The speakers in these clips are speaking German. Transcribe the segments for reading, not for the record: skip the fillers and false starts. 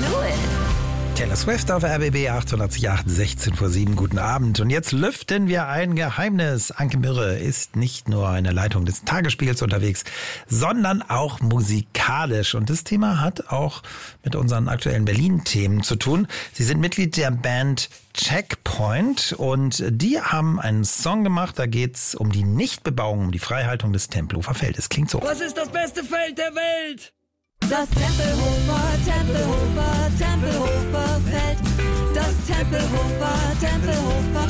knew it. Taylor Swift auf RBB 808, 16:07. Guten Abend. Und jetzt lüften wir ein Geheimnis. Anke Mirre ist nicht nur in der Leitung des Tagesspiegels unterwegs, sondern auch musikalisch. Und das Thema hat auch mit unseren aktuellen Berlin-Themen zu tun. Sie sind Mitglied der Band Checkpoint und die haben einen Song gemacht, da geht's um die Nichtbebauung, um die Freihaltung des Tempelhofer Feldes. Klingt so. Was ist das beste Feld der Welt? Das Tempelhofer Feld. Das Tempelhofer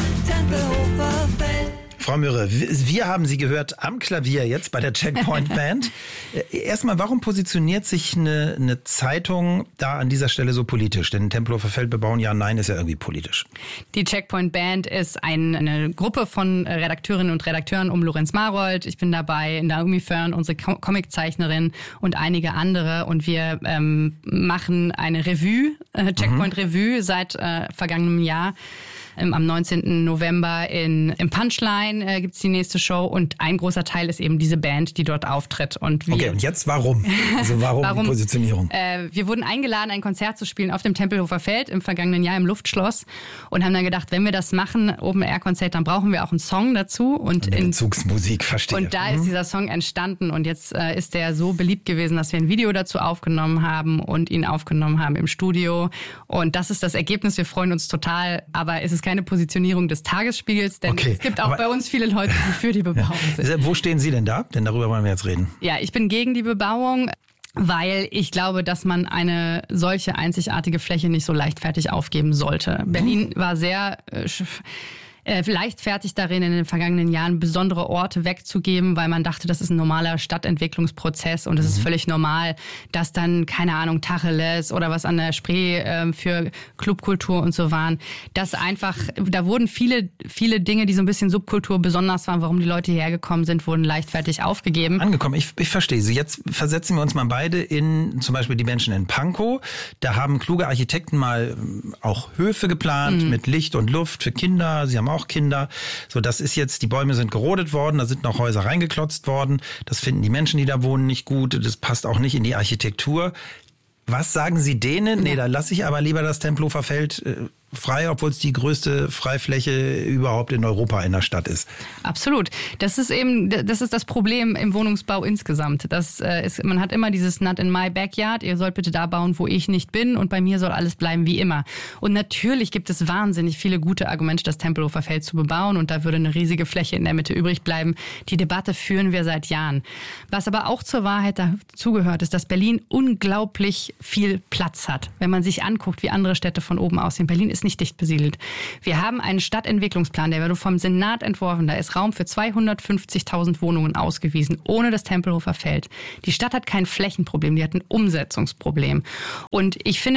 Feld. Frau Mirre, wir haben Sie gehört am Klavier jetzt bei der Checkpoint Band. Erstmal, warum positioniert sich eine Zeitung da an dieser Stelle so politisch? Denn Tempelhofer Feld bebauen, ja, nein, ist ja irgendwie politisch. Die Checkpoint Band ist eine Gruppe von Redakteurinnen und Redakteuren um Lorenz Marold. Ich bin dabei, Naomi Fern, unsere Comiczeichnerin und einige andere. Und wir machen eine Revue, Checkpoint Revue seit vergangenem Jahr. Am 19. November im Punchline gibt's die nächste Show und ein großer Teil ist eben diese Band, die dort auftritt. Und okay, und jetzt warum? Also warum die Positionierung? Wir wurden eingeladen, ein Konzert zu spielen auf dem Tempelhofer Feld im vergangenen Jahr im Luftschloss und haben dann gedacht, wenn wir das machen, Open-Air-Konzert, dann brauchen wir auch einen Song dazu. Und Bezugsmusik, verstehe. Und da ist dieser Song entstanden und jetzt ist der so beliebt gewesen, dass wir ein Video dazu aufgenommen haben und ihn aufgenommen haben im Studio. Und das ist das Ergebnis. Wir freuen uns total, aber es ist keine Positionierung des Tagesspiegels, denn es gibt auch bei uns viele Leute, die für die Bebauung sind. Wo stehen Sie denn da? Denn darüber wollen wir jetzt reden. Ja, ich bin gegen die Bebauung, weil ich glaube, dass man eine solche einzigartige Fläche nicht so leichtfertig aufgeben sollte. Berlin war sehr leichtfertig darin, in den vergangenen Jahren besondere Orte wegzugeben, weil man dachte, das ist ein normaler Stadtentwicklungsprozess und es ist völlig normal, dass dann, keine Ahnung, Tacheles oder was an der Spree für Clubkultur und so waren. Das einfach, da wurden viele Dinge, die so ein bisschen Subkultur besonders waren, warum die Leute hierher gekommen sind, wurden leichtfertig aufgegeben. Angekommen, ich verstehe Sie. Jetzt versetzen wir uns mal beide in zum Beispiel die Menschen in Pankow. Da haben kluge Architekten mal auch Höfe geplant mit Licht und Luft für Kinder. Sie haben auch Kinder. So, das ist jetzt, die Bäume sind gerodet worden, da sind noch Häuser reingeklotzt worden. Das finden die Menschen, die da wohnen, nicht gut. Das passt auch nicht in die Architektur. Was sagen Sie denen? Nee, da lasse ich aber lieber das Tempelhofer Feld frei, obwohl es die größte Freifläche überhaupt in Europa in der Stadt ist. Absolut. Das ist das Problem im Wohnungsbau insgesamt. Man hat immer dieses Not in my backyard. Ihr sollt bitte da bauen, wo ich nicht bin und bei mir soll alles bleiben wie immer. Und natürlich gibt es wahnsinnig viele gute Argumente, das Tempelhofer Feld zu bebauen und da würde eine riesige Fläche in der Mitte übrig bleiben. Die Debatte führen wir seit Jahren. Was aber auch zur Wahrheit dazugehört, ist, dass Berlin unglaublich viel Platz hat. Wenn man sich anguckt, wie andere Städte von oben aussehen. Berlin ist nicht dicht besiedelt. Wir haben einen Stadtentwicklungsplan, der wurde vom Senat entworfen. Da ist Raum für 250.000 Wohnungen ausgewiesen, ohne das Tempelhofer Feld. Die Stadt hat kein Flächenproblem, die hat ein Umsetzungsproblem. Und ich finde,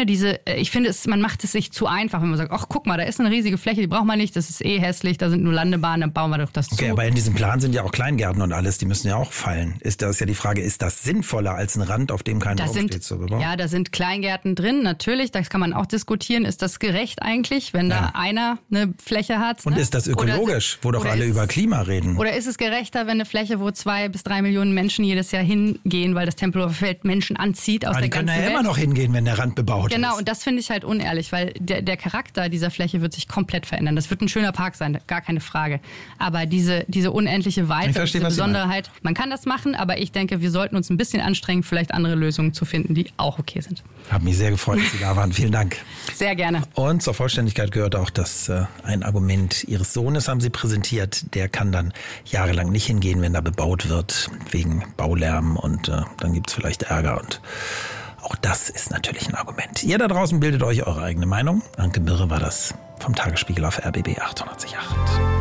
man macht es sich zu einfach, wenn man sagt, ach, guck mal, da ist eine riesige Fläche, die braucht man nicht, das ist eh hässlich, da sind nur Landebahnen, dann bauen wir doch das zu. Okay, aber in diesem Plan sind ja auch Kleingärten und alles, die müssen ja auch fallen. Das ist ja die Frage, ist das sinnvoller als ein Rand, auf dem kein Raum steht zu bebauen? Ja, da sind Kleingärten drin, natürlich, das kann man auch diskutieren. Ist das gerecht eigentlich, wenn da einer eine Fläche hat? Und ist das ökologisch, wo doch alle über Klima reden? Oder ist es gerechter, wenn eine Fläche, wo 2 bis 3 Millionen Menschen jedes Jahr hingehen, weil das Tempelhofer Feld Menschen anzieht aus der ganzen Welt? Die können ja immer noch hingehen, wenn der Rand bebaut ist. Genau, und das finde ich halt unehrlich, weil der Charakter dieser Fläche wird sich komplett verändern. Das wird ein schöner Park sein, gar keine Frage. Aber diese unendliche Weite, diese Besonderheit, man kann das machen, aber ich denke, wir sollten uns ein bisschen anstrengen, vielleicht andere Lösungen zu finden, die auch okay sind. Hat mich sehr gefreut, dass Sie da waren. Vielen Dank. Sehr gerne. Und zur Vollständigkeit gehört auch, dass ein Argument Ihres Sohnes haben Sie präsentiert. Der kann dann jahrelang nicht hingehen, wenn da bebaut wird, wegen Baulärm und dann gibt's vielleicht Ärger und auch das ist natürlich ein Argument. Ihr da draußen bildet euch eure eigene Meinung. Anke Mirre war das vom Tagesspiegel auf RBB 808.